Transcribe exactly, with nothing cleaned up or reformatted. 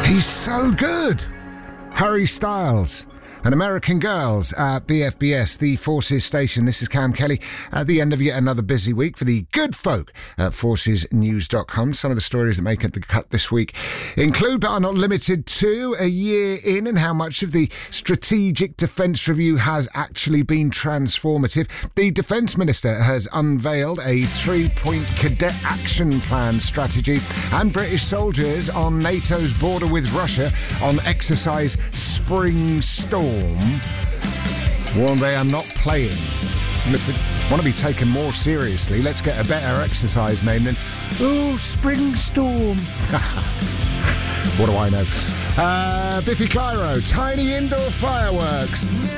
He's so good. Harry Styles and American Girls at B F B S, the Forces station. This is Cam Kelly at the end of yet another busy week for the good folk at forces news dot com. Some of the stories that make the cut this week include, but are not limited to, a year in and how much of the Strategic Defence Review has actually been transformative. The Defence Minister has unveiled a three-point cadet action plan strategy, and British soldiers on NATO's border with Russia on exercise Spring Storm warn they are not playing. And if they want to be taken more seriously, let's get a better exercise name than Oh, Spring Storm. What do I know? Uh, Biffy Clyro, tiny indoor fireworks.